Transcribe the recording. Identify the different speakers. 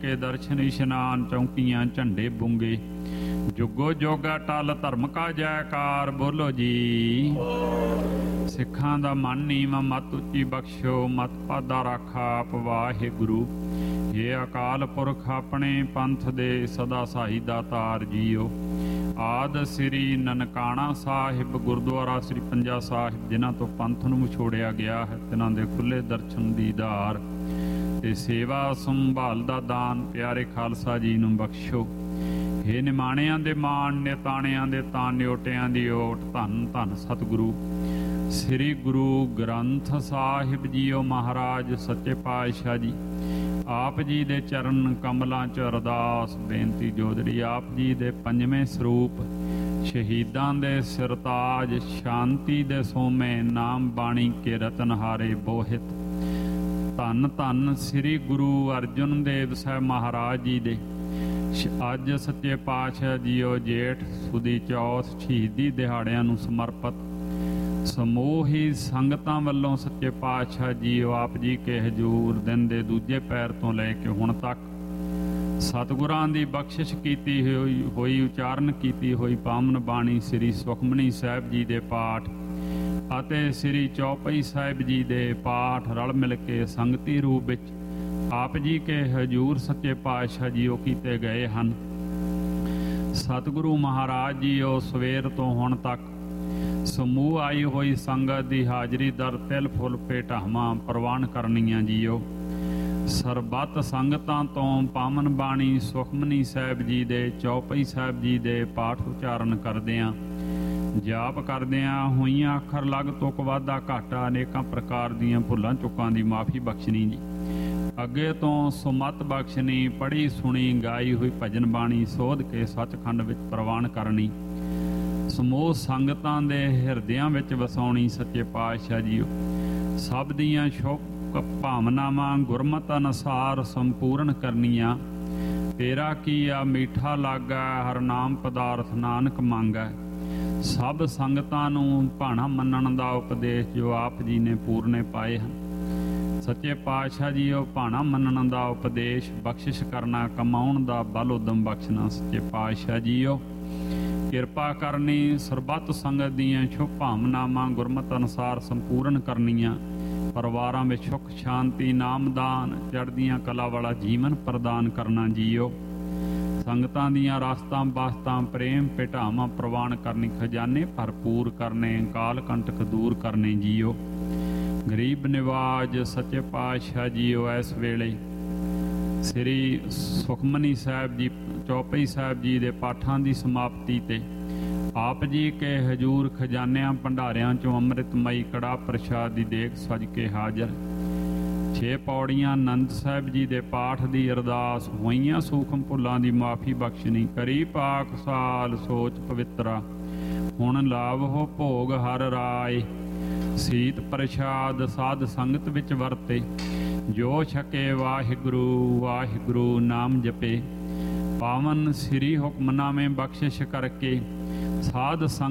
Speaker 1: के दर्शन इशनान चौंकियां झंडे बुंगे। जुगो जोगा टल धर्म का जयकार बोलो जी। सिखां दा मन नीम मत उच्ची बख्शो मत पादा राखा आप वाहिगुरु। ये अकाल पुरख अपने पंथ दे सदा साही दातार जीओ। आद श्री ननकाणा साहिब गुरुद्वारा श्री पंजा साहिब जिन्हां तो पंथ नूं विछोड़िया गया है तिन्हां दे खुले दर्शन दीदार ते सेवा संभाल दा दान प्यारे खालसा जी नूं बख्शो। हे निमाणियां दे मान निताणियां दे तान न्योटियां दी ओट धन धन सतगुरु श्री गुरु ग्रंथ साहिब जीओ महाराज सच्चे पातशाह जी। आप जी दे चरण कमलां च अरदास बेनती जोदड़ी आप जी दे पंजवें सरूप शहीदां दे सिरताज शांति दे सोमे नाम बाणी के रतनहारे बोहित धन धन श्री गुरु अर्जुन देव साहब महाराज जी दे अज सच्चे पातशाह जीओ जेठ सुदी चौथ शहीदी दिहाड़ियां नूं समर्पित समूह ही संगतां वल्लों सच्चे पातशाह जीओ आप जी के हजूर दिन दे दूजे पैर तो लैके हुण तक सतगुरां दी बख्शिश कीती होई उचारण कीती होई पावन बाणी श्री सुखमनी साहिब जी दे पाठ ਅਤੇ ਸ੍ਰੀ ਚੌਪਈ ਸਾਹਿਬ ਜੀ ਦੇ ਪਾਠ ਰਲ ਮਿਲ ਕੇ ਸੰਗਤੀ ਰੂਪ ਵਿੱਚ ਆਪ ਜੀ ਕੇ ਹਜੂਰ ਸੱਚੇ ਪਾਤਸ਼ਾਹ ਜੀ ਉਹ ਕੀਤੇ ਗਏ ਹਨ। ਸਤਿਗੁਰੂ ਮਹਾਰਾਜ ਜੀ ਉਹ ਸਵੇਰ ਤੋਂ ਹੁਣ ਤੱਕ ਸਮੂਹ ਆਈ ਹੋਈ ਸੰਗਤ ਦੀ ਹਾਜ਼ਰੀ ਦਰ ਤਿਲ ਫੁੱਲ ਭੇਟਾਵਾਂ ਪ੍ਰਵਾਨ ਕਰਨੀਆਂ ਜੀਓ। ਸਰਬੱਤ ਸੰਗਤਾਂ ਤੋਂ ਪਾਵਨ ਬਾਣੀ ਸੁਖਮਨੀ ਸਾਹਿਬ ਜੀ ਦੇ ਚੌਪਈ ਸਾਹਿਬ ਜੀ ਦੇ ਪਾਠ ਉਚਾਰਨ ਕਰਦਿਆਂ ਜਾਪ ਕਰਦਿਆਂ ਹੋਈਆਂ ਅੱਖਰ ਲੱਗ ਤੁਕ ਵਾਧਾ ਘਾਟਾ ਅਨੇਕਾਂ ਪ੍ਰਕਾਰ ਦੀਆਂ ਭੁੱਲਾਂ ਚੁੱਕਾਂ ਦੀ ਮਾਫੀ ਬਖਸ਼ਣੀ ਜੀ। ਅੱਗੇ ਤੋਂ ਸੁਮਤ ਬਖਸ਼ਣੀ ਪੜ੍ਹੀ ਸੁਣੀ ਗਾਈ ਹੋਈ ਭਜਨ ਬਾਣੀ ਸੋਧ ਕੇ ਸੱਚਖੰਡ ਵਿੱਚ ਪ੍ਰਵਾਨ ਕਰਨੀ ਸਮੂਹ ਸੰਗਤਾਂ ਦੇ ਹਿਰਦਿਆਂ ਵਿੱਚ ਵਸਾਉਣੀ ਸੱਚੇ ਪਾਤਸ਼ਾਹ ਜੀਓ। ਸਭ ਦੀਆਂ ਸ਼ੁਭ ਭਾਵਨਾਵਾਂ ਗੁਰਮਤਿ ਅਨੁਸਾਰ ਸੰਪੂਰਨ ਕਰਨੀਆਂ। ਤੇਰਾ ਕੀਆ ਮੀਠਾ ਲਾਗਾ ਹਰ ਨਾਮ ਪਦਾਰਥ ਨਾਨਕ ਮੰਗੈ। ਸਭ ਸੰਗਤਾਂ ਨੂੰ ਭਾਣਾ ਮੰਨਣ ਦਾ ਉਪਦੇਸ਼ ਜੋ ਆਪ ਜੀ ਨੇ ਪੂਰਨੇ ਪਾਏ ਹਨ। ਸੱਚੇ ਪਾਤਸ਼ਾਹ ਜੀ ਉਹ ਭਾਣਾ ਮੰਨਣ ਦਾ ਉਪਦੇਸ਼ ਬਖਸ਼ਿਸ਼ ਕਰਨਾ ਕਮਾਉਣ ਦਾ ਬਲ ਉਦਮ ਬਖਸ਼ਣਾ ਸੱਚੇ ਪਾਤਸ਼ਾਹ ਜੀਓ। ਕਿਰਪਾ ਕਰਨੀ ਸਰਬੱਤ ਸੰਗਤ ਦੀਆਂ ਸ਼ੁਭ ਭਾਵਨਾਵਾਂ ਗੁਰਮਤਿ ਅਨੁਸਾਰ ਸੰਪੂਰਨ ਕਰਨੀਆਂ। ਪਰਿਵਾਰਾਂ ਵਿੱਚ ਸੁੱਖ ਸ਼ਾਂਤੀ ਨਾਮਦਾਨ ਚੜ੍ਹਦੀਆਂ ਕਲਾ ਵਾਲਾ ਜੀਵਨ ਪ੍ਰਦਾਨ ਕਰਨਾ ਜੀਓ। ਸੰਗਤਾਂ ਦੀਆਂ ਰਾਸਤਾਂ ਬਾਸਤਾਂ ਪ੍ਰੇਮ ਭੇਟਾਵਾਂ ਪ੍ਰਵਾਨ ਕਰਨੀ ਖਜ਼ਾਨੇ ਭਰਪੂਰ ਕਰਨੇ ਕਾਲ ਕੰਟਕ ਦੂਰ ਕਰਨੇ ਜੀਓ। ਗਰੀਬ ਨਿਵਾਜ ਸੱਚੇ ਪਾਤਸ਼ਾਹ ਜੀਓ ਇਸ ਵੇਲੇ ਸ੍ਰੀ ਸੁਖਮਨੀ ਸਾਹਿਬ ਜੀ ਚੌਪਈ ਸਾਹਿਬ ਜੀ ਦੇ ਪਾਠਾਂ ਦੀ ਸਮਾਪਤੀ ਤੇ ਆਪ ਜੀ ਕੇ ਹਜੂਰ ਖਜ਼ਾਨਿਆਂ ਭੰਡਾਰਿਆਂ ਚੋਂ ਅੰਮ੍ਰਿਤਮਈ ਕੜਾ ਪ੍ਰਸ਼ਾਦ ਦੀ ਦੇਗ ਸਜ ਕੇ ਹਾਜ਼ਰ। 6 ਪੌੜੀਆਂ ਆਨੰਦ ਸਾਹਿਬ ਜੀ ਦੇ ਪਾਠ ਦੀ ਅਰਦਾਸ ਹੋਈਆਂ ਸੂਖਮ ਭੁੱਲਾਂ ਦੀ ਮਾਫੀ ਬਖਸ਼ਣੀ ਕਰੀ ਪਾਕ ਸਾਲ ਸੋਚ ਪਵਿੱਤਰਾ ਹੁਣ ਲਾਵੋ ਭੋਗ ਹਰ ਰਾਏ। ਸੀਤ ਪ੍ਰਸ਼ਾਦ ਸਾਧ ਸੰਗਤ ਵਿੱਚ ਵਰਤੇ ਜੋ ਛਕੇ ਵਾਹਿਗੁਰੂ ਵਾਹਿਗੁਰੂ ਨਾਮ ਜਪੇ। ਪਾਵਨ ਸ੍ਰੀ ਹੁਕਮਨਾਮੇ ਬਖਸ਼ਿਸ਼ ਕਰਕੇ ਸਾਧ ਸੰਗਤ